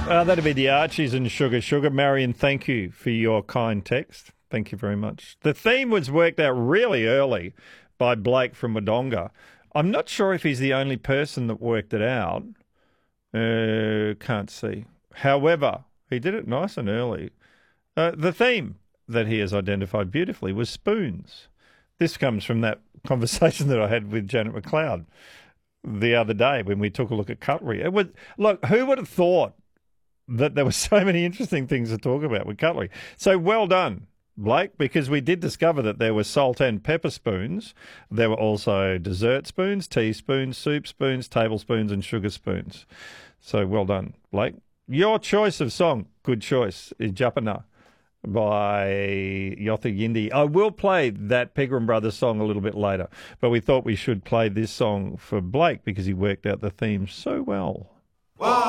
That'd be the Archies and Sugar Sugar. Marion, thank you for your kind text. Thank you very much. The theme was worked out really early by Blake from Wodonga. I'm not sure if he's the only person that worked it out. Can't see. However, he did it nice and early. The theme that he has identified beautifully was spoons. This comes from that conversation that I had with Janet McLeod the other day when we took a look at cutlery. Look, who would have thought that there were so many interesting things to talk about with cutlery? So well done, Blake, because we did discover that there were salt and pepper spoons. There were also dessert spoons, teaspoons, soup spoons, tablespoons, and sugar spoons. So well done, Blake. Your choice of song, good choice, is Japana by Yotha Yindi. I will play that Pegram Brothers song a little bit later, but we thought we should play this song for Blake because he worked out the theme so well.